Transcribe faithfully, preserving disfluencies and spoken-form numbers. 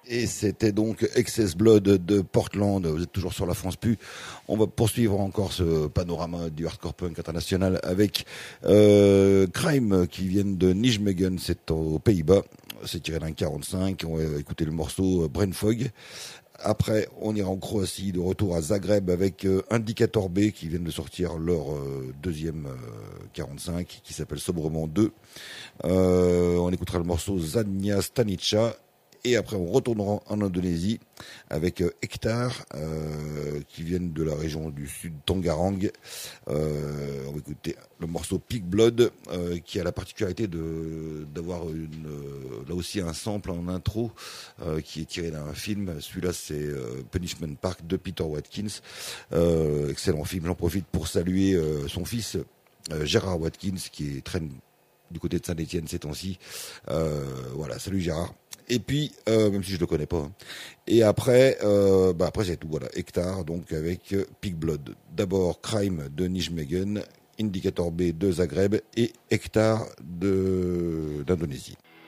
Et c'était donc Excess Blood de Portland. Vous êtes toujours sur la France Pu. On va poursuivre encore ce panorama du hardcore punk international avec euh, Crime qui viennent de Nijmegen, c'est aux Pays-Bas. C'est tiré d'un quarante-cinq. On va écouter le morceau Brain Fog. Après, on ira en Croatie, de retour à Zagreb avec euh, Indicator B qui viennent de sortir leur euh, deuxième euh, quarante-cinq qui s'appelle Sobrement deux. Euh, on écoutera le morceau Zadnja Stanica. Et après, on retournera en Indonésie avec euh, Hectare, euh, qui viennent de la région du sud Tangerang. Euh, on va écouter le morceau Pig Blood, euh, qui a la particularité de d'avoir une, euh, là aussi un sample en intro, euh, qui est tiré d'un film. Celui-là, c'est euh, Punishment Park de Peter Watkins. Euh, excellent film. J'en profite pour saluer euh, son fils, euh, Gérard Watkins, qui est traîne du côté de Saint-Étienne ces temps-ci. Euh, voilà, salut Gérard. Et puis, euh, même si je le connais pas. Hein. Et après, euh, bah après c'est tout. Voilà, Hectare, donc avec euh, Pig Blood. D'abord Crime de Nijmegen, Indicator B de Zagreb et Hectare de d'Indonésie.